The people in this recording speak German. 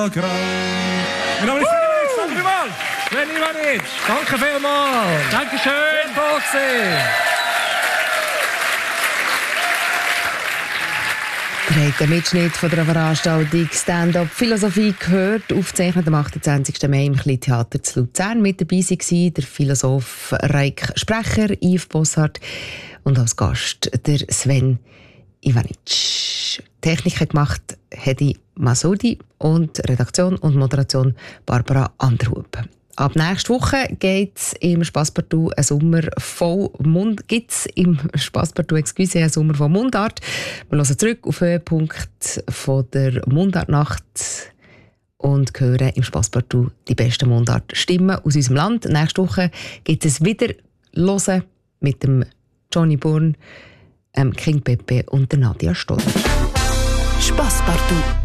Mein Name ist Sven Ivanic. Danke vielmals. Dankeschön. Ihr habt den Mitschnitt von der Veranstaltung Stand-up Philosophie gehört, aufgezeichnet am 28. Mai im Kleintheater zu Luzern. Mit dabei war der Philosoph Reik Sprecher, Yves Bossart und als Gast der Sven Ivanic. Technik hat gemacht Hedi Masudi und Redaktion und Moderation Barbara Anderhub. Ab nächste Woche gibt's im Spasspartout einen Sommer voll einen Sommer von Mundart. Wir hören zurück auf den Höhepunkt von der Mundartnacht und hören im Spasspartout die besten Mundartstimmen aus unserem Land. Nächste Woche gibt es wieder Hören mit dem Johnny Bourne, King Pepe und der Nadia Stoller. Spasspartout.